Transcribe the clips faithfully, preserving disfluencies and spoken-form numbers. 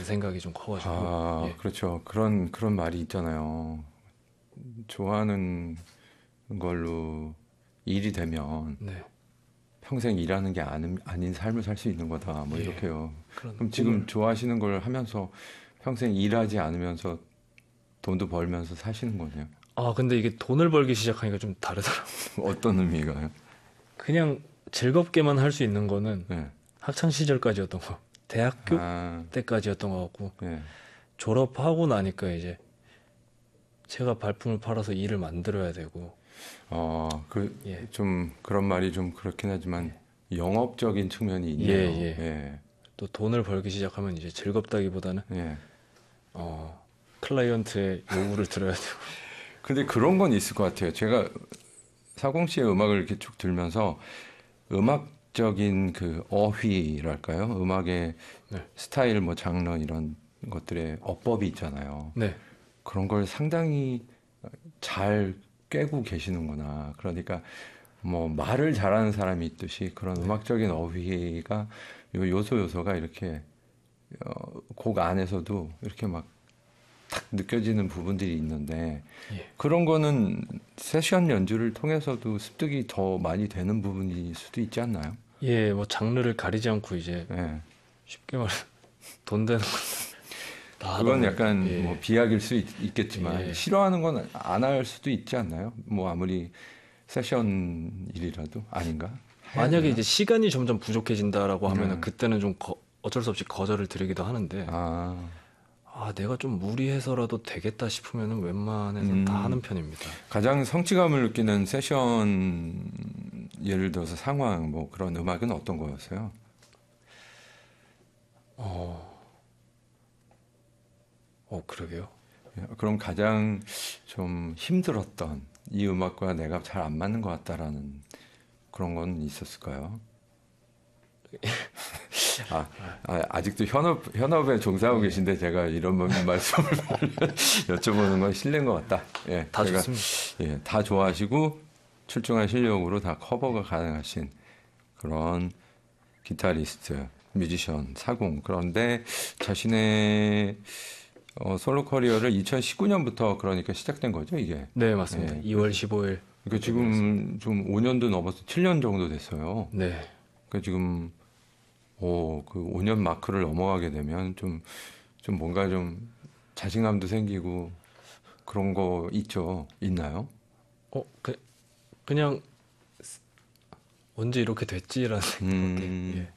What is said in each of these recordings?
생각이 좀 커가지고. 아, 예. 그렇죠. 그런 그런 말이 있잖아요. 좋아하는 걸로 일이 되면 네. 평생 일하는 게 아닌, 아닌 삶을 살 수 있는 거다. 뭐 예. 이렇게요. 그런 그럼 꿈을. 지금 좋아하시는 걸 하면서 평생 일하지 않으면서 돈도 벌면서 사시는 거네요. 아, 근데 이게 돈을 벌기 시작하니까 좀 다르더라고요. 어떤 의미가요? 그냥 즐겁게만 할 수 있는 거는 네. 학창 시절까지였던 거, 대학교 아, 때까지였던 것 같고, 네. 졸업하고 나니까 이제 제가 발품을 팔아서 일을 만들어야 되고. 어, 그, 예. 좀 그런 말이 좀 그렇긴 하지만 영업적인 측면이 예, 있네요. 예. 예. 또 돈을 벌기 시작하면 이제 즐겁다기보다는 예. 어, 클라이언트의 요구를 들어야 되고. 근데 그런 건 있을 것 같아요. 제가 사공 씨의 음악을 이렇게 쭉 들면서 음악적인 그 어휘랄까요? 음악의 네. 스타일, 뭐 장르 이런 것들의 어법이 있잖아요. 네. 그런 걸 상당히 잘 꿰고 계시는구나. 그러니까 뭐 말을 잘하는 사람이 있듯이 그런 음악적인 어휘가 요 요소 요소가 이렇게 어, 곡 안에서도 이렇게 막 탁 느껴지는 부분들이 있는데 예. 그런 거는 세션 연주를 통해서도 습득이 더 많이 되는 부분일 수도 있지 않나요? 예, 뭐 장르를 가리지 않고 이제 예. 쉽게 말해 돈 되는 거 다 하다 그건 보니까. 약간 예. 뭐 비약일 수 있, 겠지만 예. 싫어하는 건 안 할 수도 있지 않나요? 뭐 아무리 세션 일이라도 아닌가? 해야 만약에 되나? 이제 시간이 점점 부족해진다라고 하면은 음. 그때는 좀 거- 어쩔 수 없이 거절을 드리기도 하는데, 아, 아, 내가 좀 무리해서라도 되겠다 싶으면은 웬만해서 음. 다 하는 편입니다. 가장 성취감을 느끼는 세션 예를 들어서 상황 뭐 그런 음악은 어떤 거였어요? 어, 어, 그러게요. 그럼 가장 좀 힘들었던 이 음악과 내가 잘 안 맞는 것 같다라는 그런 건 있었을까요? 아, 아, 아직도 현업, 현업에 종사하고 예. 계신데 제가 이런 말씀을 여쭤보는 건 실례인 것 같다. 예, 다 제가, 좋습니다. 예, 다 좋아하시고 출중한 실력으로 다 커버가 가능하신 그런 기타리스트, 뮤지션, 사공. 그런데 자신의 어, 솔로 커리어를 이천십구 년부터 그러니까 시작된 거죠, 이게. 네, 맞습니다. 예, 이월 십오일. 그러니까 지금 좀 오 년도 넘어서 칠 년 정도 됐어요. 네. 그러니까 지금 오, 그 오 년 마크를 넘어가게 되면 좀, 좀 뭔가 좀 자신감도 생기고 그런 거 있죠? 있나요? 어, 그, 그냥 언제 이렇게 됐지라는 생각에. 음, 예.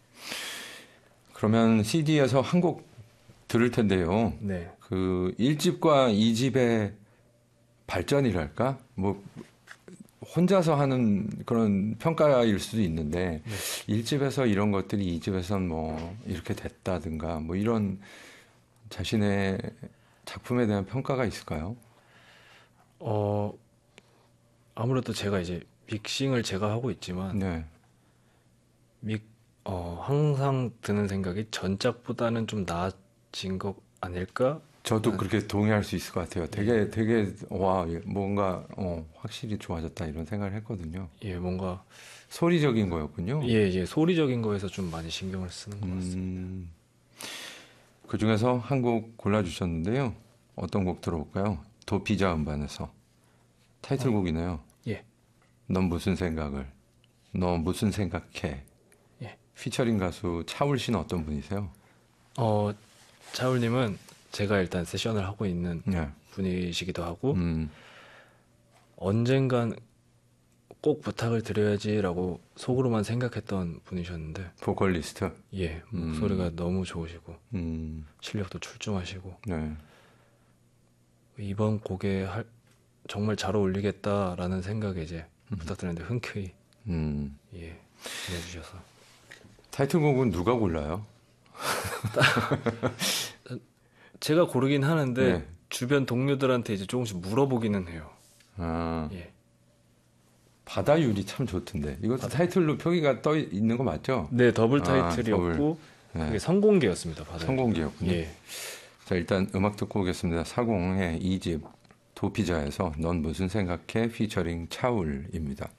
그러면 씨디에서 한 곡 들을 텐데요. 네. 그 일 집과 이 집의 발전이랄까? 뭐 혼자서 하는 그런 평가일 수도 있는데 네. 일 집에서 이런 것들이 이 집에선 뭐 이렇게 됐다든가 뭐 이런 자신의 작품에 대한 평가가 있을까요? 어, 아무래도 제가 이제 믹싱을 제가 하고 있지만 네. 믹, 어, 항상 드는 생각이 전작보다는 좀 나아진 것 아닐까? 저도 아, 그렇게 동의할 수 있을 것 같아요. 되게 예. 되게 와 뭔가 어, 확실히 좋아졌다 이런 생각을 했거든요. 예, 뭔가 소리적인 거였군요. 예, 예, 소리적인 거에서 좀 많이 신경을 쓰는 것 같습니다. 음, 그 중에서 한 곡 골라주셨는데요. 어떤 곡 들어볼까요? 도피자 음반에서 타이틀곡이네요. 예, 넌 무슨 생각을? 너 무슨 생각해? 예. 피처링 가수 차울 씨는 어떤 분이세요? 어, 차울님은 제가 일단 세션을 하고 있는 네. 분이시기도 하고 음, 언젠간 꼭 부탁을 드려야지라고 속으로만 생각했던 분이셨는데 보컬리스트. 예, 음. 목소리가 너무 좋으시고 음, 실력도 출중하시고 네. 이번 곡에 할, 정말 잘 어울리겠다라는 생각에 이제 부탁드렸는데 흔쾌히 음. 예, 해주셔서 타이틀곡은 누가 골라요? 제가 고르긴 하는데 네. 주변 동료들한테 이제 조금씩 물어보기는 해요. 아, 예, 바다유리 참 좋던데. 이것도 타이틀로 표기가 떠 있는 거 맞죠? 네, 더블 아, 타이틀이었고 네. 그게 성공개였습니다. 바다. 성공기였군요. 예, 자, 일단 음악 듣고 오겠습니다. 사공의 이 집 도피자에서 넌 무슨 생각해? 피처링 차울입니다.